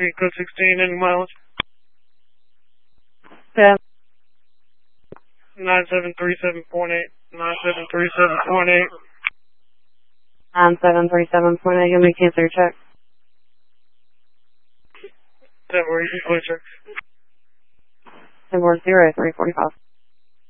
Street, code 16, any mileage? 9737.8. 9737.8. 9737.8, you may cancel your check. That where you clear check. 10-4-0-345.